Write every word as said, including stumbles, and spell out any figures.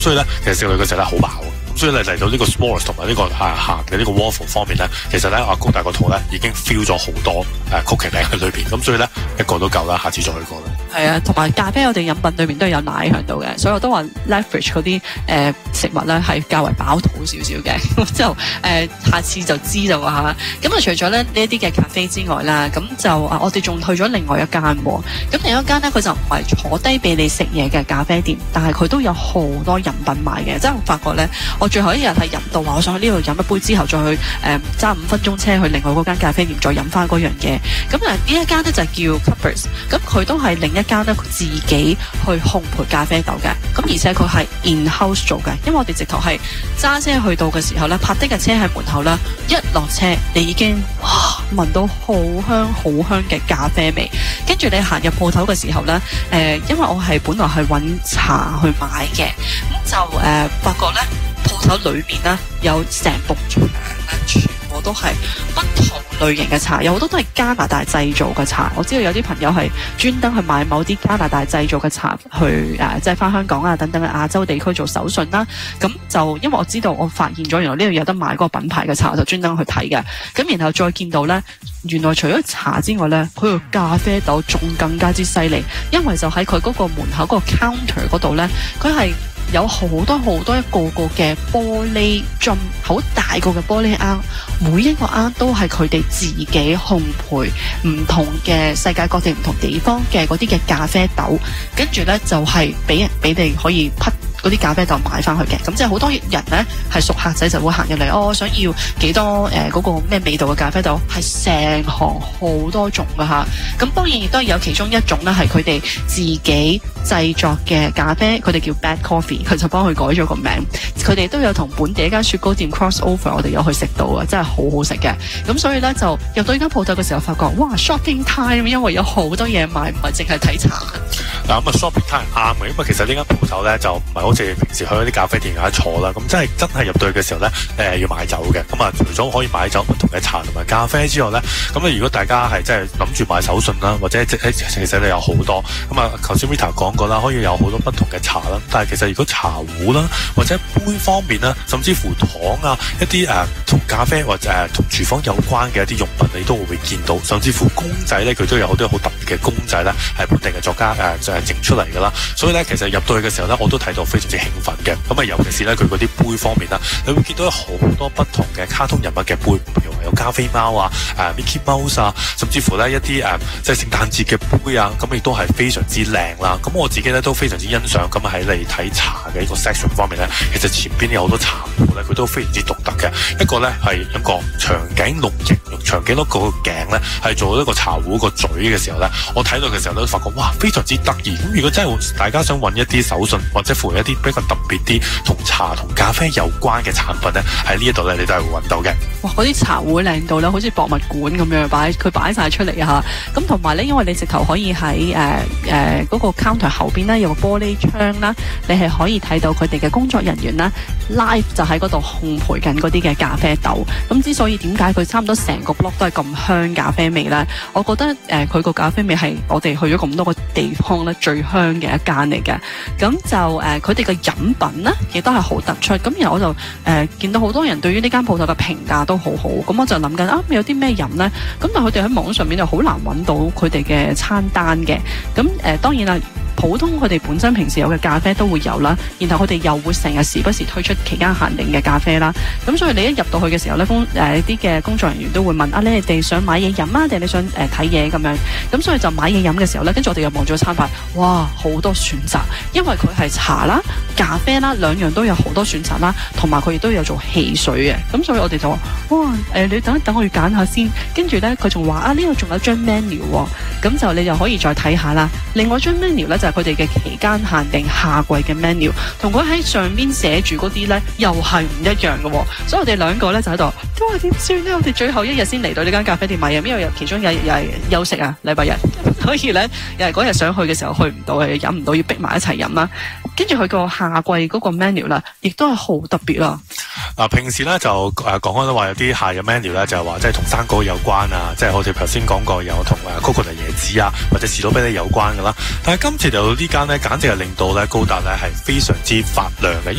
所以咧其實食落嘅時候咧好飽。咁所以嚟嚟到呢個 s'mores 同埋呢個啊鹹嘅呢個 waffle 方面咧，其實咧阿高大個肚咧已經 feel 咗好多誒曲奇餅喺裏邊，咁所以咧一個都夠啦，下次再去過啦。 係啊，同埋咖啡我哋飲品裏面都有奶喺度嘅，所以我都話 leverage 嗰啲誒食物咧係較為飽肚少少嘅。咁之後誒下次就知道嚇。咁啊除咗咧呢一啲嘅咖啡之外啦，咁就啊我哋仲去咗另外一間喎。咁另一間咧佢就唔係坐低俾你食嘢嘅咖啡店，但係佢都有好多飲品賣嘅。即係我發覺咧，我最後一日係飲到話，我想去呢度飲一杯之後，再去誒揸五分鐘車去另外嗰間咖啡店再飲翻嗰樣嘢。咁啊呢一間咧就叫 Cuppers， 咁佢都係另一間咧自己去烘焙咖啡豆嘅。咁而且佢係 in house 做嘅，因為我哋直頭係揸車去到嘅時候咧，泊的嘅車喺門口啦，一落車你已經哇聞到好香好香嘅咖啡味。跟住你行入鋪頭嘅時候咧，誒、呃、因為我係本來係揾茶去買嘅，咁就誒、呃、發覺咧。鋪頭裏面咧有成埲牆咧，全部都係不同類型嘅茶，有好多都係加拿大製造嘅茶。我知道有啲朋友係專登去買某啲加拿大製造嘅茶去誒，即係翻香港啊等等嘅亞洲地區做手信啦。咁就因為我知道我發現咗原來呢度有得買嗰個品牌嘅茶，我就專登去睇嘅。咁然後再見到咧，原來除咗茶之外咧，佢個咖啡豆仲更加之犀利，因為就喺佢嗰個門口嗰個 counter 嗰度咧，佢係有好多好多一個個嘅玻璃樽，好大個嘅玻璃罌，每一個罌都係佢哋自己烘焙唔同嘅世界各地唔同地方嘅嗰啲嘅咖啡豆，跟住咧就係俾俾你可以匹嗰啲咖啡豆買翻去嘅。咁即係好多人咧係熟客仔就會行入嚟，哦，我想要幾多誒嗰、呃那個咩味道嘅咖啡豆，係成行好多種噶吓。咁當然亦都有其中一種咧係佢哋自己製作嘅咖啡，佢哋叫 Bad Coffee， 佢就幫佢改咗個名。佢哋都有同本地一間雪糕店 cross over， 我哋有去食到啊，真係好好食嘅。咁所以咧就入到呢間鋪頭嘅時候，發覺哇 shopping time， 因為有好多嘢買，唔係淨係睇茶。 嗱咁啊 shopping time 啱嘅，因為其實呢間鋪頭咧就唔係好似平時去嗰啲咖啡店有得坐啦，咁真係真係入到去嘅時候咧，誒、呃、要買酒嘅。咁啊除咗可以買酒唔同嘅茶同埋咖啡之外咧，咁啊如果大家係真係諗住買手信啦，或者即係其實你有好多咁啊，頭先 Rita 講過啦，可以有好多不同嘅茶啦。但係其實如果茶壺啦，或者杯方面啦，甚至乎糖啊，一啲誒同咖啡或者誒同廚房有關嘅一啲用品，你都會見到。甚至乎公仔咧，佢都有好多好特別嘅公仔咧，係本地嘅作家誒、呃、就係、是、整出嚟㗎啦。所以咧，其實入到去嘅時候咧，我都睇到非常之興奮嘅。咁啊，尤其是咧佢嗰啲杯方面啦，你會見到有好多不同嘅卡通人物嘅杯，譬如話有加菲貓啊、誒、啊、Mickey Mouse 啊，甚至乎咧一啲誒、啊、即係聖誕節嘅杯啊，咁亦都係非常之靚啦。咁我自己咧都非常之欣賞。咁喺你睇茶嘅呢個 section 方面咧，其實前邊有好多茶壺咧，佢都非常之獨特嘅。一個咧係一個長頸鹿形，長頸鹿個頸咧係做一個茶壺個嘴嘅時候咧，我睇到嘅時候都發覺哇，非常之得意。咁如果真係大家想揾一啲手信或者乎一啲比較特別啲同茶同咖啡有關嘅產品咧，喺呢一度咧你都係會揾到嘅。哇！ 嗰啲茶壺靚到咧，好似博物館咁樣擺，佢擺晒出嚟啊！咁同埋咧，因為你直頭可以喺誒誒嗰個 counter 後邊咧有個玻璃窗啦，你係可以睇到佢哋嘅工作人員啦 live 就喺嗰度烘焙緊嗰啲嘅咖啡豆。咁之所以點解佢差唔多成個 block 都係咁香咖啡味咧？我覺得誒佢個咖啡味係我哋去咗咁多個地方咧最香嘅一間嚟嘅。咁就誒佢哋嘅飲品咧亦都係好突出。咁然後我就誒、呃、見到好多人對於呢間鋪頭嘅評價都好好。咁我就諗緊啊，有啲咩飲咧？咁但係佢哋喺網上面就好難揾到佢哋嘅餐單嘅。咁誒、呃、當然啦。普通佢哋本身平時有嘅咖啡都會有啦，然後佢哋又會成日時不時推出期間限定嘅咖啡啦。咁所以你一入到去嘅時候咧，工誒啲嘅工作人員都會問啊，你哋想買嘢飲啊，定係你想誒睇嘢咁樣？咁所以就買嘢飲嘅時候咧，跟住我哋又望咗餐牌，哇，好多選擇，因為佢係茶啦、咖啡啦，兩樣都有好多選擇啦，同埋佢亦都有做汽水嘅。咁所以我哋就話，哇，誒、呃、你等一等我要揀下先。跟住咧佢仲話啊，呢度仲有張 menu 喎，咁就你就可以再睇下啦。另外張 menu 咧就係佢哋嘅期間限定夏季嘅 menu， 同佢喺上邊寫住嗰啲咧又係唔一樣嘅。所以我哋兩個咧就喺度，都話點算咧？我哋最後一日先嚟到呢間咖啡店買嘢，因為其中有日又係休息啊，禮拜日，所以咧又係嗰日想去嘅時候去唔到，係飲唔到，要逼埋一齊飲啦。跟住佢個夏季嗰個 menu 啦，亦都係好特別啦。 嗱，平時咧就誒講開都話有啲夏嘅 menu 咧，就係話即係同生果有關啊，即係好似頭先講過有同誒 coconut 椰子啊或者士多啤梨有關噶啦。但係今次嚟到呢間咧，簡直係令到咧高達咧係非常之發亮嘅。